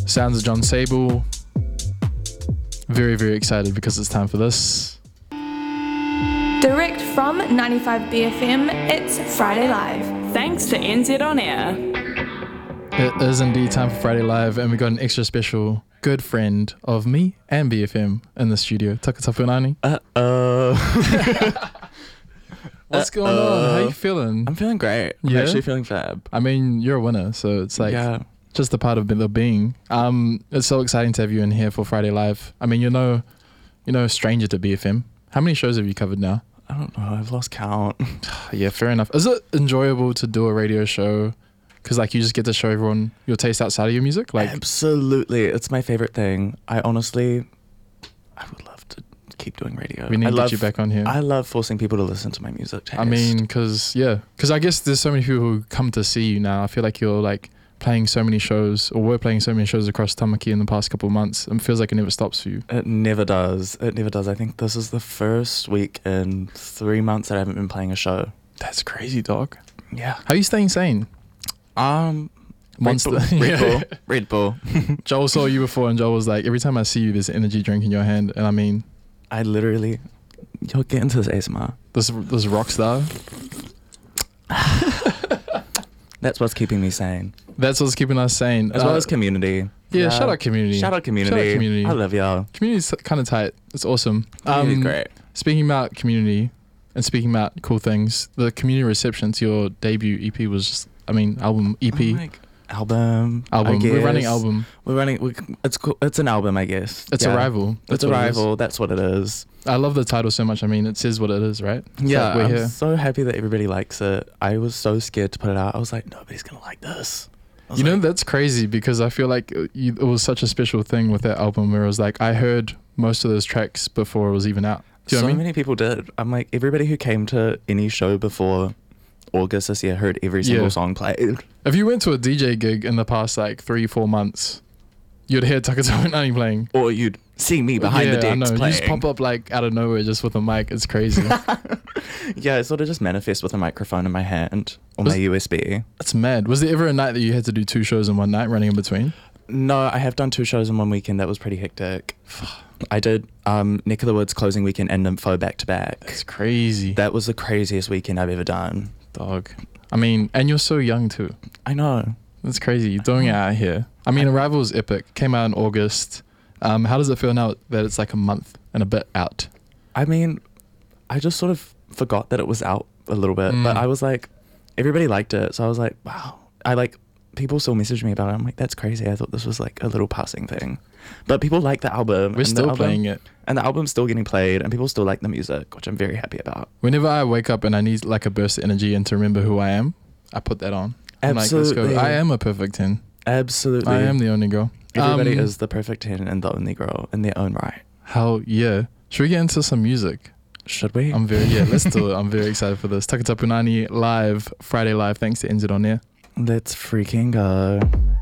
Sounds of John Sable. Very, very excited because it's time for this. Direct from 95BFM, it's Friday Live. Thanks to NZ On Air. It is indeed time for Friday Live, and we got an extra special good friend of me and BFM in the studio. Takatapu Nani. What's going on? How you feeling? I'm feeling great. I'm actually feeling fab. I mean, you're a winner, so it's like just a part of the being. It's so exciting to have you in here for Friday Live. I mean, you're no stranger to BFM. How many shows have you covered now? I don't know. I've lost count. Yeah, fair enough. Is it enjoyable to do a radio show? Because like you just get to show everyone your taste outside of your music? Like absolutely. It's my favorite thing. I would love to keep doing radio. We need to get you back on here. I love forcing people to listen to my music taste. I mean, because I guess there's so many people who come to see you now. I feel like you're like playing so many shows, or we're playing so many shows across Tamaki in the past couple of months. It feels like it never stops for you. It never does. I think this is the first week in 3 months that I haven't been playing a show. That's crazy, dog. Yeah. How are you staying sane? Monster. Red Bull. Joel saw you before, and Joel was like, every time I see you, there's an energy drink in your hand. And I mean, you'll get into this ASMR. This rock star. That's what's keeping me sane. That's what's keeping us sane. As well as community. Yeah, shout out community. Shout out community. I love y'all. Community's kind of tight. It's awesome. Great. Speaking about community and speaking about cool things, the community reception to your debut EP was just, album, EP. Album. We're running album. It's an album, I guess. It's Arrival. It's Arrival. That's what it is. I love the title so much. I mean, it says what it is, right? Yeah, like I'm so happy that everybody likes it. I was so scared to put it out. I was like, nobody's going to like this. That's crazy because I feel like it was such a special thing with that album where it was like, I heard most of those tracks before it was even out. Do you know what I mean? Many people did. I'm like, everybody who came to any show before August this year heard every single song played. If you went to a DJ gig in the past like 3-4 months, you'd hear Takatapu Nani playing. Or you'd see me behind the decks I know. playing. You just pop up like out of nowhere just with a mic. It's crazy. Yeah, it sort of just manifests with a microphone in my hand or my USB. That's mad. Was there ever a night that you had to do 2 shows in one night running in between? No, I have done 2 shows in one weekend. That was pretty hectic. I did Neck of the Woods closing weekend and Nympho back to back. That's crazy. That was the craziest weekend I've ever done. Dog. I mean, and you're so young too. I know. That's crazy. You're doing it out here. I mean, Arrival is epic. Came out in August. How does it feel now that it's like a month and a bit out? I mean, I just sort of forgot that it was out a little bit, but I was like, everybody liked it. So I was like, wow. People still message me about it. I'm like, that's crazy. I thought this was like a little passing thing. But people like the album. We're still playing it. And the album's still getting played and people still like the music, which I'm very happy about. Whenever I wake up and I need like a burst of energy and to remember who I am, I put that on. Absolutely. I'm like, let's go. I am a perfect 10. Absolutely. I am the only girl. Everybody is the perfect 10 and the only girl in their own right. Hell yeah. Should we get into some music? Should we? Let's do it. I'm very excited for this. Takatapu Nani live, Friday Live, thanks to NZ On Air. Let's freaking go.